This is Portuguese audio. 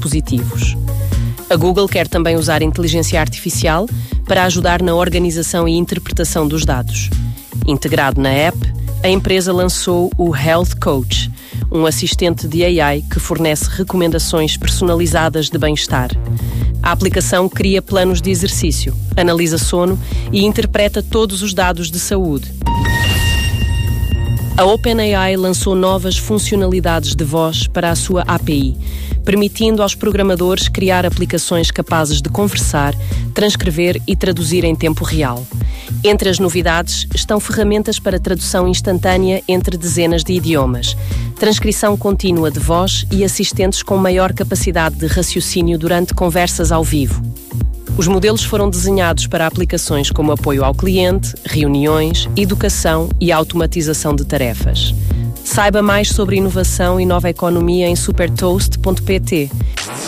dispositivos. A Google quer também usar inteligência artificial para ajudar na organização e interpretação dos dados. Integrado na app, a empresa lançou o Health Coach, um assistente de AI que fornece recomendações personalizadas de bem-estar. A aplicação cria planos de exercício, analisa sono e interpreta todos os dados de saúde. A OpenAI lançou novas funcionalidades de voz para a sua API, permitindo aos programadores criar aplicações capazes de conversar, transcrever e traduzir em tempo real. Entre as novidades estão ferramentas para tradução instantânea entre dezenas de idiomas, transcrição contínua de voz e assistentes com maior capacidade de raciocínio durante conversas ao vivo. Os modelos foram desenhados para aplicações como apoio ao cliente, reuniões, educação e automatização de tarefas. Saiba mais sobre inovação e nova economia em supertoast.pt.